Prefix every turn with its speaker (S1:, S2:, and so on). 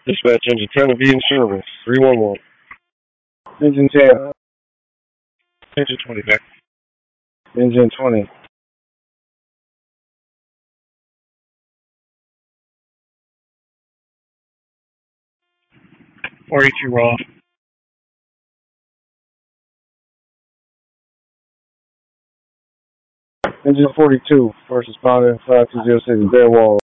S1: Dispatch engine 10 will be in service. 311.
S2: Engine 10.
S1: Engine 20 back.
S2: Engine 20.
S1: Or 82 raw.
S2: Engine 42. First responder 5206 Bear Wall.